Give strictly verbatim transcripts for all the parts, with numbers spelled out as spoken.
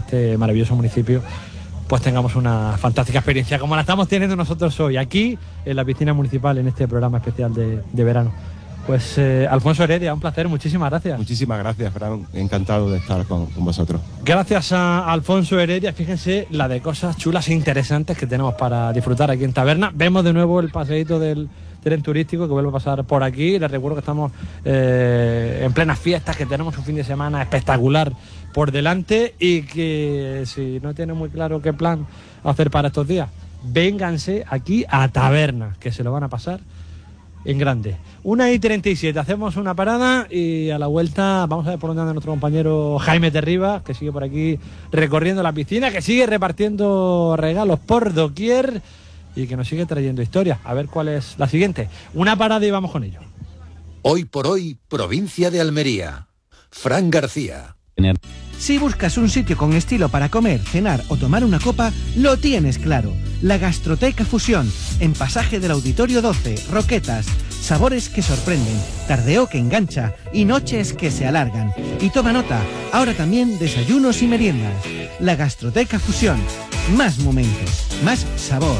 este maravilloso municipio, pues tengamos una fantástica experiencia como la estamos teniendo nosotros hoy, aquí en la piscina municipal, en este programa especial de, de verano. Pues eh, Alfonso Heredia, un placer, muchísimas gracias. Muchísimas gracias, Fran, encantado de estar con, con vosotros. Gracias a Alfonso Heredia, fíjense la de cosas chulas e interesantes que tenemos para disfrutar aquí en Taberna. Vemos de nuevo el paseíto del tren turístico que vuelve a pasar por aquí. Les recuerdo que estamos eh, en plenas fiestas, que tenemos un fin de semana espectacular por delante y que si no tienen muy claro qué plan hacer para estos días, vénganse aquí a Taberna, que se lo van a pasar en grande. una y treinta y siete, hacemos una parada y a la vuelta vamos a ver por dónde anda nuestro compañero Jaime Terriba, que sigue por aquí recorriendo la piscina, que sigue repartiendo regalos por doquier y que nos sigue trayendo historias. A ver cuál es la siguiente. Una parada y vamos con ello. Hoy por hoy, provincia de Almería. Fran García. Si buscas un sitio con estilo para comer, cenar o tomar una copa, lo tienes claro. La Gastroteca Fusión, en Pasaje del Auditorio doce, Roquetas. Sabores que sorprenden, tardeo que engancha y noches que se alargan. Y toma nota, ahora también desayunos y meriendas. La Gastroteca Fusión. Más momentos, más sabor.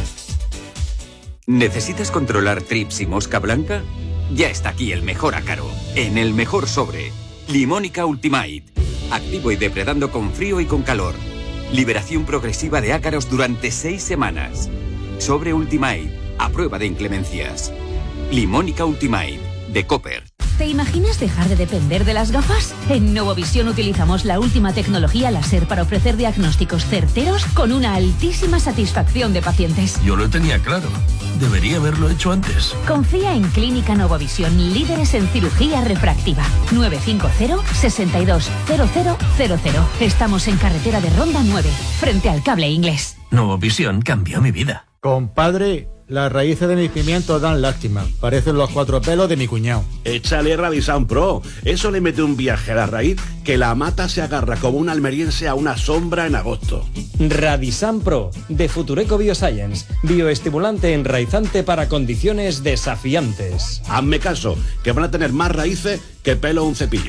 ¿Necesitas controlar trips y mosca blanca? Ya está aquí el mejor ácaro, en el mejor sobre. Limónica Ultimate. Activo y depredando con frío y con calor. Liberación progresiva de ácaros durante seis semanas. Sobre Ultimate, a prueba de inclemencias. Limónica Ultimate, de Copper. ¿Te imaginas dejar de depender de las gafas? En Novovisión utilizamos la última tecnología láser para ofrecer diagnósticos certeros con una altísima satisfacción de pacientes. Yo lo tenía claro. Debería haberlo hecho antes. Confía en Clínica Novovisión, líderes en cirugía refractiva. nueve cinco cero, seis dos cero cero cero cero. Estamos en carretera de Ronda nueve, frente al Cable Inglés. Novovisión cambió mi vida. Compadre, las raíces de mis pimientos dan lástima. Parecen los cuatro pelos de mi cuñado. Échale Radisan Pro. Eso le mete un viaje a la raíz que la mata se agarra como un almeriense a una sombra en agosto. Radisan Pro, de Futureco Bioscience. Bioestimulante enraizante para condiciones desafiantes. Hazme caso, que van a tener más raíces que pelo un cepillo.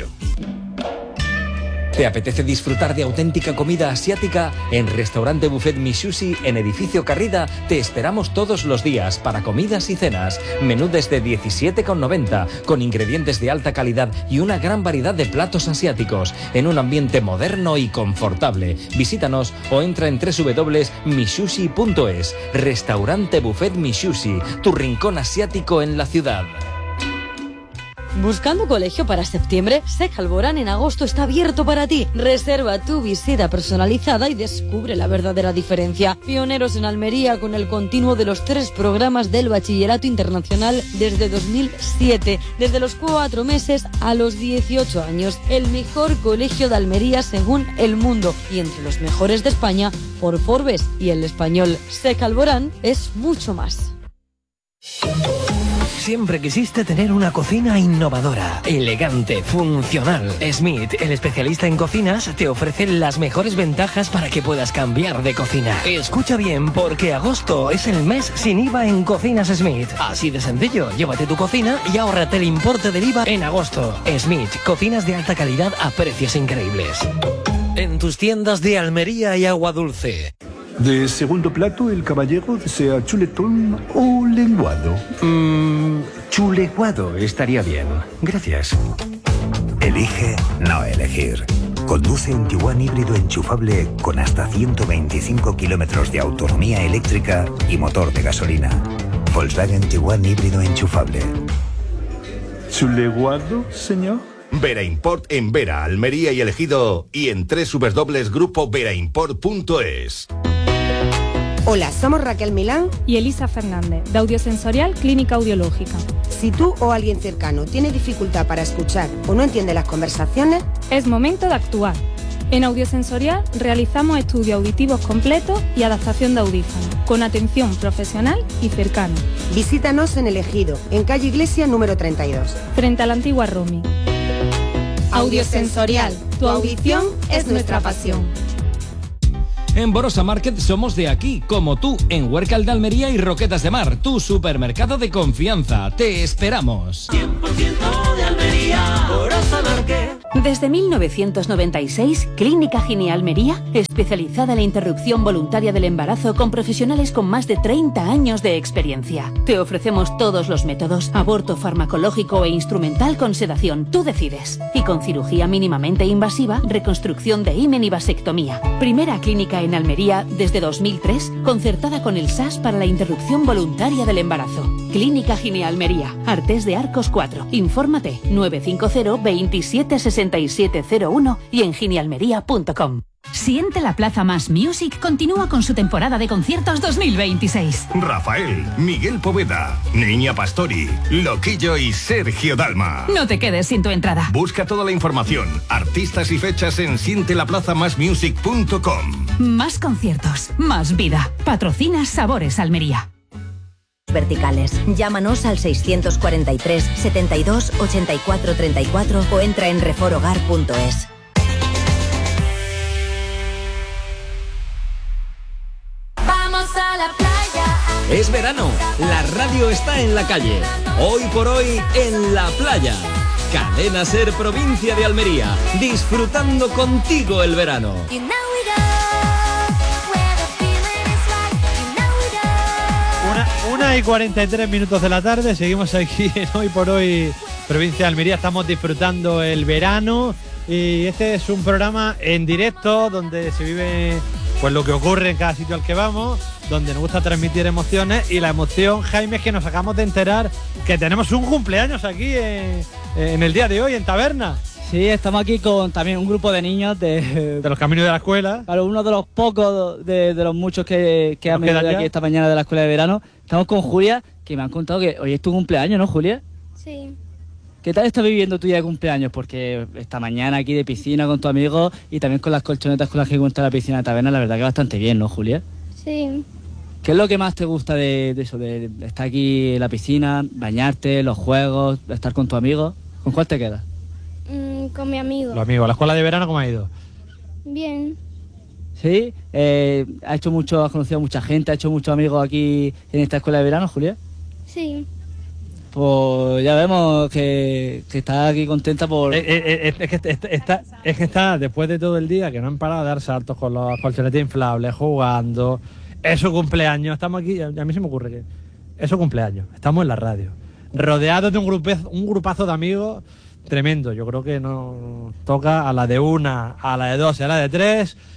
¿Te apetece disfrutar de auténtica comida asiática? En Restaurante Buffet Mi Sushi, en Edificio Carrida, te esperamos todos los días para comidas y cenas. Menú desde diecisiete con noventa, con ingredientes de alta calidad y una gran variedad de platos asiáticos, en un ambiente moderno y confortable. Visítanos o entra en doble u doble u doble u punto mi sushi punto es. Restaurante Buffet Mi Sushi, tu rincón asiático en la ciudad. ¿Buscando colegio para septiembre? SEC Alborán en agosto está abierto para ti. Reserva tu visita personalizada y descubre la verdadera diferencia. Pioneros en Almería con el continuo de los tres programas del Bachillerato Internacional desde dos mil siete. Desde los cuatro meses a los dieciocho años. El mejor colegio de Almería según El Mundo. Y entre los mejores de España por Forbes y El Español. SEC Alborán es mucho más. Siempre quisiste tener una cocina innovadora, elegante, funcional. Smith, el especialista en cocinas, te ofrece las mejores ventajas para que puedas cambiar de cocina. Escucha bien, porque agosto es el mes sin I V A en Cocinas Smith. Así de sencillo, llévate tu cocina y ahórrate el importe del I V A en agosto. Smith, cocinas de alta calidad a precios increíbles. En tus tiendas de Almería y Agua Dulce. De segundo plato, el caballero desea chuletón o lenguado. Mmm, chuleguado estaría bien. Gracias. Elige no elegir. Conduce un Tiguan híbrido enchufable con hasta ciento veinticinco kilómetros de autonomía eléctrica y motor de gasolina. Volkswagen Tiguan híbrido enchufable. ¿Chuleguado, señor? Vera Import en Vera, Almería y El Ejido y en doble u doble u doble u punto grupo vera import punto es. Hola, somos Raquel Milán y Elisa Fernández, de Audiosensorial Clínica Audiológica. Si tú o alguien cercano tiene dificultad para escuchar o no entiende las conversaciones, es momento de actuar. En Audiosensorial realizamos estudios auditivos completos y adaptación de audífonos, con atención profesional y cercana. Visítanos en El Ejido, en calle Iglesia número treinta y dos. Frente a la antigua Romy. Audiosensorial, tu audición es nuestra pasión. En Borosa Market somos de aquí, como tú, en Huércal de Almería y Roquetas de Mar, tu supermercado de confianza. Te esperamos. cien por ciento de Almería, Borosa Market. Desde mil novecientos noventa y seis, Clínica Gine Almería, especializada en la interrupción voluntaria del embarazo con profesionales con más de treinta años de experiencia. Te ofrecemos todos los métodos, aborto farmacológico e instrumental con sedación, tú decides. Y con cirugía mínimamente invasiva, reconstrucción de himen y vasectomía. Primera clínica en Almería desde dos mil tres, concertada con el S A S para la interrupción voluntaria del embarazo. Clínica Gine Almería, Artés de Arcos cuatro. Infórmate nueve cinco cero, veintisiete, sesenta y siete cero uno y en ginealmería punto com. Siente la Plaza Más Music continúa con su temporada de conciertos dos mil veintiséis. Rafael, Miguel Poveda, Niña Pastori, Loquillo y Sergio Dalma. No te quedes sin tu entrada. Busca toda la información, artistas y fechas en siente la plaza más music punto com. Más conciertos, más vida. Patrocina Sabores Almería. Verticales. Llámanos al seiscientos cuarenta y tres, setenta y dos, ochenta y cuatro, treinta y cuatro o entra en reforogar punto es. Vamos a la playa. Es verano, la radio está en la calle. Hoy por hoy, en la playa. Cadena Ser, provincia de Almería. Disfrutando contigo el verano. Una y cuarenta y tres minutos de la tarde, seguimos aquí en Hoy por Hoy, provincia de Almería, estamos disfrutando el verano y este es un programa en directo donde se vive pues lo que ocurre en cada sitio al que vamos, donde nos gusta transmitir emociones y la emoción, Jaime, es que nos acabamos de enterar que tenemos un cumpleaños aquí en, en el día de hoy en Taberna. Sí, estamos aquí con también un grupo de niños de, de los caminos de la escuela. Claro, uno de los pocos de, de los muchos que, que han venido aquí esta mañana de la escuela de verano. Estamos con Julia, que me han contado que hoy es tu cumpleaños, ¿no, Julia? Sí. ¿Qué tal estás viviendo tu día de cumpleaños? Porque esta mañana aquí de piscina con tu amigo y también con las colchonetas con las que cuenta la piscina de Taberna, la verdad que bastante bien, ¿no, Julia? Sí. ¿Qué es lo que más te gusta de, de eso, de, de estar aquí en la piscina, bañarte, los juegos, estar con tu amigo? ¿Con cuál te quedas? Mm, con mi amigo. Los amigos, ¿la escuela de verano cómo ha ido? Bien. ¿Sí? Eh, ¿Ha hecho mucho, has conocido a mucha gente, ha hecho muchos amigos aquí en esta escuela de verano, Julia? Sí. Pues ya vemos que, que está aquí contenta por... Eh, eh, eh, es, que está, está, es que está, después de todo el día, que no han parado de dar saltos con los colchonetes inflables, jugando. Es su cumpleaños, estamos aquí, a mí se me ocurre que es su cumpleaños, estamos en la radio, rodeados de un grupazo, un grupazo de amigos tremendo. Yo creo que nos toca a la de una, a la de dos y a la de tres